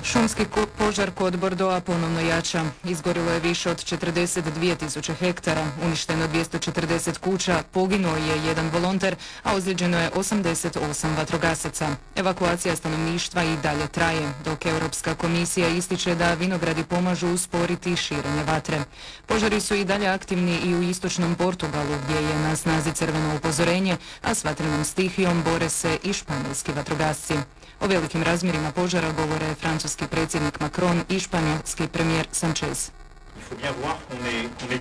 Šumski požar kod Bordeauxa ponovno jača. Izgorilo je više od 42.000 hektara, uništeno 240 kuća, poginuo je jedan volonter, a ozlijeđeno je 88 vatrogasaca. Evakuacija stanovništva i dalje traje, dok Europska komisija ističe da vinogradi pomažu usporiti širenje vatre. Požari su i dalje aktivni i u istočnom Portugalu, gdje je na snazi crveno upozorenje, a s vatrenom stihijom bore se i španjolski vatrogasci. O velikim razmjerima požara govore francuski predsjednik Macron i španjolski premijer Sanchez. Il faut bien voir qu'on est